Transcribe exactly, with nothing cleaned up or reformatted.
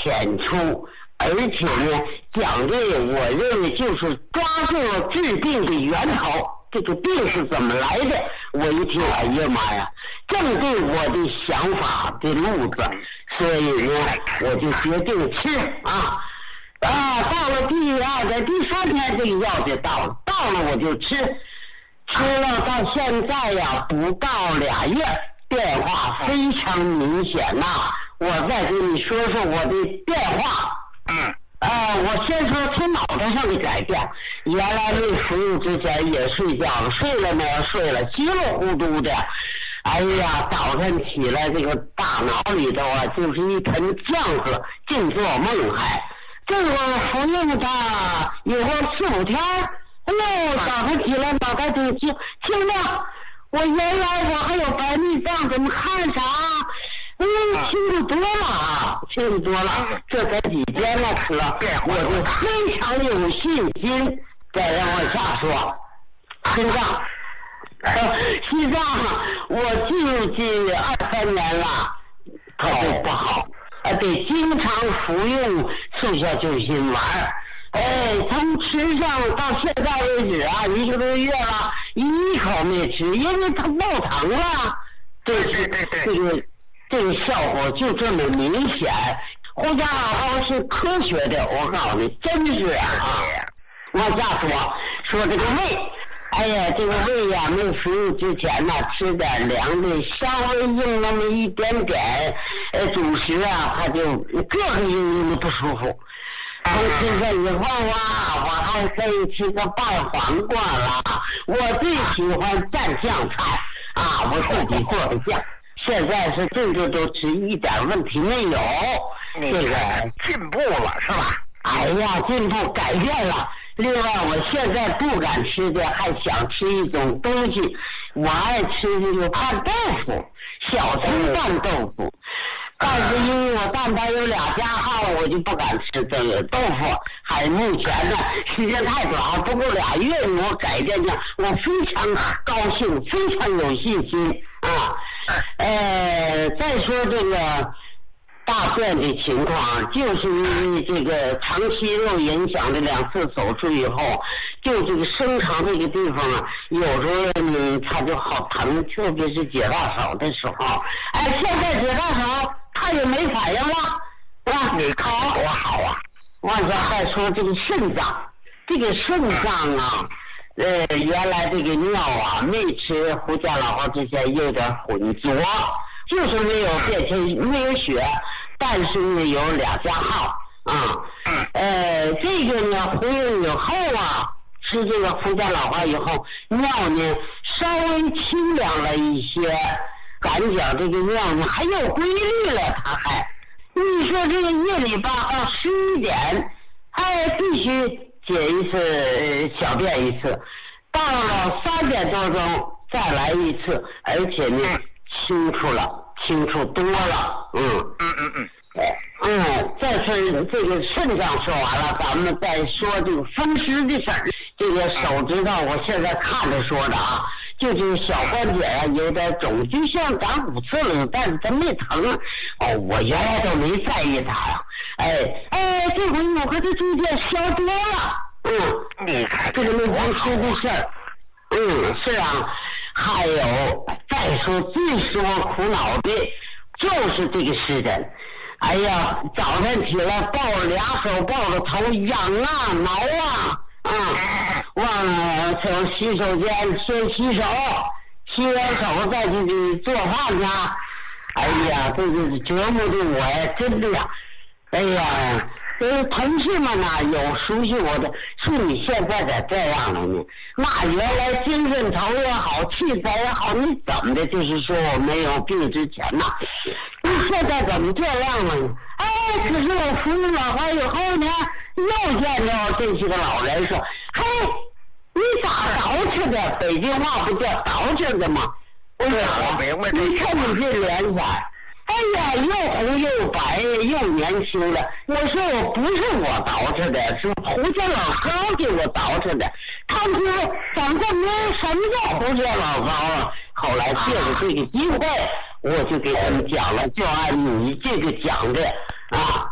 浅出，而且呢，讲的我认为就是抓住了治病的源头，这个病是怎么来的？我一听，哎呀妈呀，正对我的想法的路子，所以呢，我就决定吃啊啊！到了第二天、第三天，这个药就到了，到了我就吃，吃了到现在呀，不到俩月，变化非常明显呐、啊。我再跟你说说我的变化。 嗯。 啊、呃，我先说从脑袋上的改变。原来没服用之前也睡觉了，睡了没有睡了，稀里糊涂的。哎呀，早晨起来这个大脑里头啊，就是一盆浆子，净做梦还。这个服用它有个四五天，哎呦，早晨起来脑袋就清清亮。我原来我还有白内障，怎么看啥？嗯，清楚多了啊，清楚多了。这才几天了，吃了，我就非常有信心。再让我下说，心脏，呃，心脏，我进入去二三年了，它就不好，呃，得经常服用速效救心丸。哎，从吃上到现在为止啊，一个多月了，一口没吃，因为它爆疼了。这是这个。这个效果就这么明显，胡家老高是科学的，我告诉你，真是啊！往下说说这个胃，哎呀，这个胃呀、啊，没服用之前呢，吃点凉的，稍微硬那么一点点，呃，主食啊，它就各个硬硬的不舒服。从吃上以后啊，我还可以吃个拌黄瓜了。我最喜欢蘸酱菜啊，我自己做的酱。现在是这个都吃一点问题没有，这个进步了是吧？ 哎呀，进步改变了。另外，我现在不敢吃的，还想吃一种东西，我爱吃这个拌豆腐，小葱拌豆腐。但是因为我蛋白有俩加号，我就不敢吃这个豆腐。还目前呢，时间太短，不够俩月，我改变了，我非常高兴，非常有信心啊。呃，再说这个大便的情况，就是因为这个肠息肉影响的两次手术以后，就这个生肠这个地方啊，有时候嗯它就好疼，特别是解大手的时候。哎，现在解大手它也没反应了，是吧？ 你看多好啊！ 往下再说这个肾脏，这个肾脏啊。呃，原来这个尿啊，没吃胡家老花之前有点浑浊，就是没有变成没有血，但是呢有俩加号啊。呃，这个呢服用以后啊，吃这个胡家老花以后，尿呢稍微清凉了一些，感觉这个尿呢还有规律了，它还。你说这个夜里吧到十一点，哎，必须。解一次小便一次，到了三点多钟再来一次，而且呢清楚了，清楚多了，嗯嗯嗯嗯， 嗯，这是这个肾脏说完了，咱们再说这个风湿的事儿。这个手指头我现在看着说的啊，就这个小关节啊有点肿，就像长骨刺了，但是它没疼。哦，我原来都没在意它呀。哎哎，这回我和这中间消多了，嗯， 你看这个没风湿的事儿，嗯，是啊，还有再说最说苦恼的，就是这个湿疹，哎呀，早晨起来抱着俩手抱着头痒啊挠啊，啊，忘了从洗手间先洗手，洗完手再去做饭去，哎呀，这个折磨的我呀，真的呀。哎呀，呃，同事们呐，有熟悉我的，说你现在咋这样了呢？那原来精神头也好，气色也好，你怎么的？就是说我没有病之前呐，你现在怎么这样了呢？哎，可是我服用老花以后呢，又见着这些个老人说：“嘿，你咋捯饬的？北京话不叫捯饬的吗？”我说：“ 我明白这你看你这脸色。”哎呀，又红又白又年轻的。我说我不是我捯饬的，是胡家老高给我捯饬的。他们说咱这没什么叫胡家老高啊。后来借着这个机会，我就给他们讲了，就按你这个讲的啊，